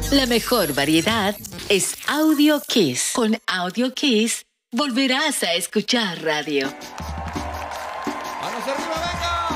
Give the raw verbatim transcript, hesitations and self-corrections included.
La mejor variedad es Audio Kiss. Con Audio Kiss volverás a escuchar radio. ¡Manos arriba, venga!